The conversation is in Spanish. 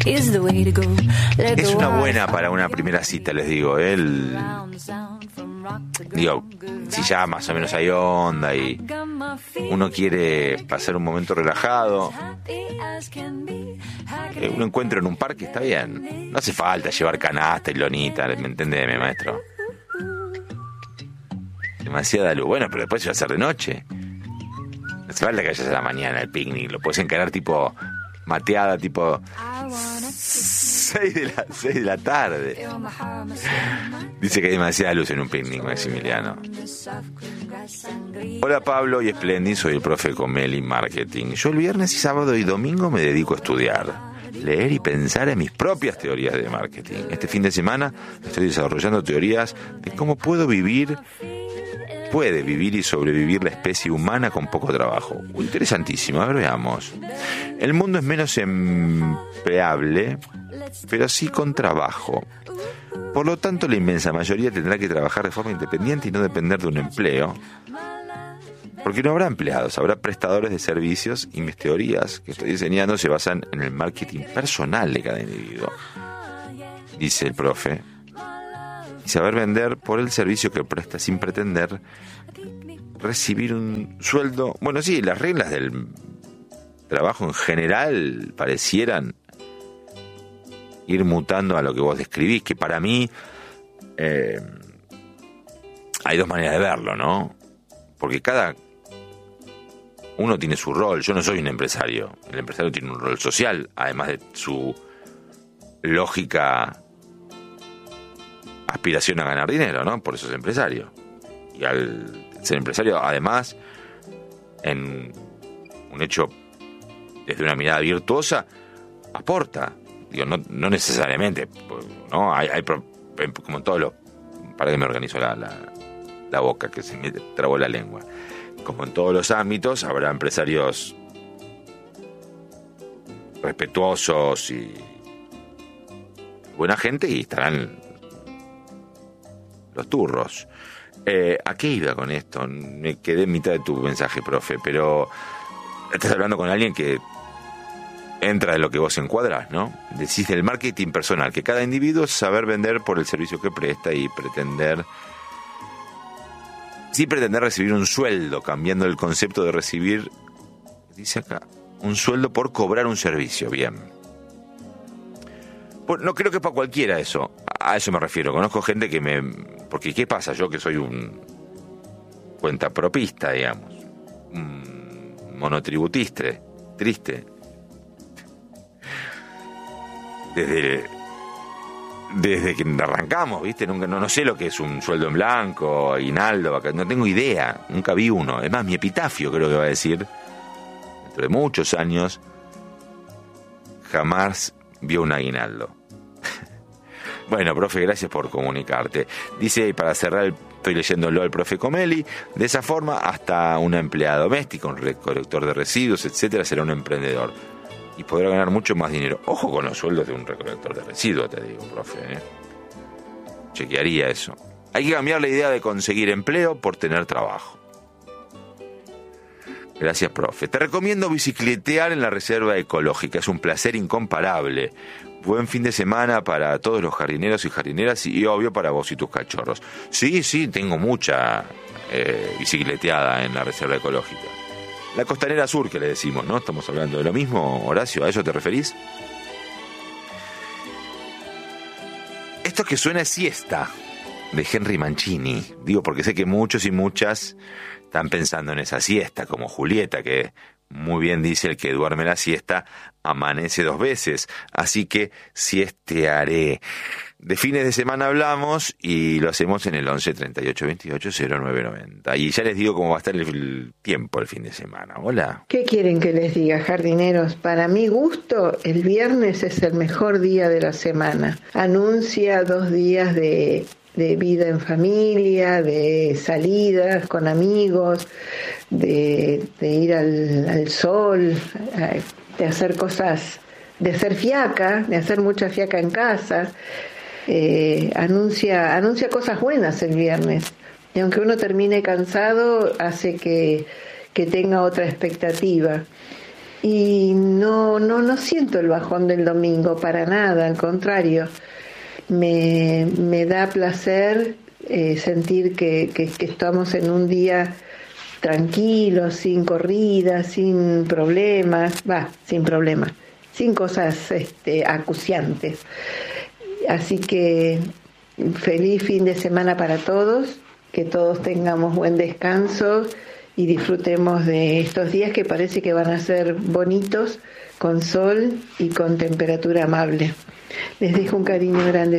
Es una buena para una primera cita, les digo. Digo, si ya más o menos hay onda y uno quiere pasar un momento relajado, un encuentro en un parque está bien. No hace falta llevar canasta y lonita, ¿me entiende, mi maestro? Demasiada luz. Bueno, pero después se va a hacer de noche. No hace falta que vayas a la mañana al picnic. Lo puedes encarar tipo mateada, tipo 6 de la tarde. Dice que hay demasiada luz en un picnic, Maximiliano. Hola Pablo y Splendid, soy el profe Comelli Marketing. Yo el viernes y sábado y domingo me dedico a estudiar, leer y pensar en mis propias teorías de marketing. Este fin de semana estoy desarrollando teorías de cómo puede vivir y sobrevivir la especie humana con poco trabajo. Interesantísimo, a ver, veamos. El mundo es menos empleable, pero sí con trabajo. Por lo tanto, la inmensa mayoría tendrá que trabajar de forma independiente y no depender de un empleo. Porque no habrá empleados, habrá prestadores de servicios y mis teorías que estoy diseñando se basan en el marketing personal de cada individuo. Dice el profe. Y saber vender por el servicio que presta sin pretender recibir un sueldo. Bueno, sí, las reglas del trabajo en general parecieran ir mutando a lo que vos describís, que para mí hay dos maneras de verlo, ¿no? Porque cada uno tiene su rol. Yo no soy un empresario. El empresario tiene un rol social, además de su lógica aspiración a ganar dinero, ¿no? Por eso es empresario. Y al ser empresario, además, en un hecho desde una mirada virtuosa, aporta. Digo, no necesariamente, ¿no? Hay como en todos los... Para que me organizo la boca, que se me trabó la lengua. Como en todos los ámbitos, habrá empresarios respetuosos y buena gente y estarán los turros. ¿A qué iba con esto? Me quedé en mitad de tu mensaje, profe, pero estás hablando con alguien que entra en lo que vos encuadrás, ¿no? Decís del marketing personal, que cada individuo es saber vender por el servicio que presta y sin pretender recibir un sueldo, cambiando el concepto de recibir, dice acá, un sueldo por cobrar un servicio. Bien. Pues no creo que para cualquiera eso. A eso me refiero. Conozco gente que porque ¿qué pasa? Yo que soy un cuentapropista, digamos, un monotributista, triste. Desde que arrancamos, ¿viste? No sé lo que es un sueldo en blanco, aguinaldo, no tengo idea, nunca vi uno. Es más, mi epitafio creo que va a decir, dentro de muchos años, jamás vio un aguinaldo. Bueno, profe, gracias por comunicarte. Dice, para cerrar, estoy leyéndolo al profe Comelli, de esa forma, hasta una empleada doméstica, un recolector de residuos, etcétera, será un emprendedor. Y podrá ganar mucho más dinero. Ojo con los sueldos de un recolector de residuos, te digo, profe, Chequearía eso. Hay que cambiar la idea de conseguir empleo por tener trabajo. Gracias, profe. Te recomiendo bicicletear en la reserva ecológica. Es un placer incomparable. Buen fin de semana para todos los jardineros y jardineras y obvio para vos y tus cachorros. Sí, tengo mucha bicicleteada en la reserva ecológica. La costanera sur que le decimos, ¿no? Estamos hablando de lo mismo, Horacio, ¿a eso te referís? Esto que suena es Siesta, de Henry Mancini. Digo porque sé que muchos y muchas están pensando en esa siesta, como Julieta, que muy bien dice el que duerme la siesta, amanece 2 veces. Así que siestearé. De fines de semana hablamos y lo hacemos en el 11 38 28 09 90. Y ya les digo cómo va a estar el tiempo el fin de semana. Hola. ¿Qué quieren que les diga, jardineros? Para mi gusto, el viernes es el mejor día de la semana. Anuncia 2 días de vida en familia, de salidas con amigos, de ir al sol, de hacer cosas, de hacer fiaca, de hacer mucha fiaca en casa. Anuncia cosas buenas el viernes. Y aunque uno termine cansado, hace que tenga otra expectativa. y no siento el bajón del domingo para nada, al contrario, me da placer sentir que estamos en un día tranquilo, sin corridas, sin problemas, sin cosas acuciantes. Así que feliz fin de semana para todos, que todos tengamos buen descanso y disfrutemos de estos días que parece que van a ser bonitos, con sol y con temperatura amable. Les dejo un cariño grande.